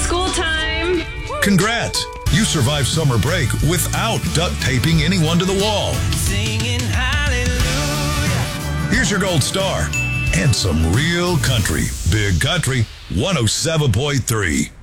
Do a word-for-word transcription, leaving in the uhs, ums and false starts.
school time. Congrats. You survived summer break without duct taping anyone to the wall. Singing hallelujah. Here's your gold star and some real country. Big Country one oh seven point three.